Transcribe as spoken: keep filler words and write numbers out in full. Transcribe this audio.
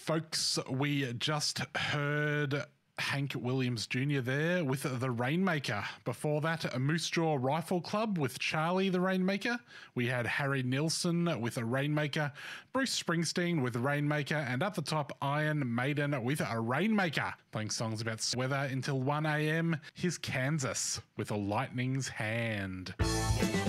Folks, we just heard Hank Williams Junior there with The Rainmaker. Before that, a Moose Jaw Rifle Club with Charlie the Rainmaker. We had Harry Nilsson with A Rainmaker, Bruce Springsteen with Rainmaker, and at the top, Iron Maiden with A Rainmaker. Playing songs about weather until one a.m. Here's Kansas with A Lightning's Hand.